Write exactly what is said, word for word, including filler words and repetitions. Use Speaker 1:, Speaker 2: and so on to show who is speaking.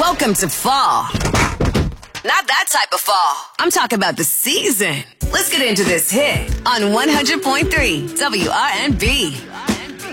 Speaker 1: Welcome to fall. Not that type of fall. I'm talking about the season. Let's get into this hit on one hundred point three W R N B.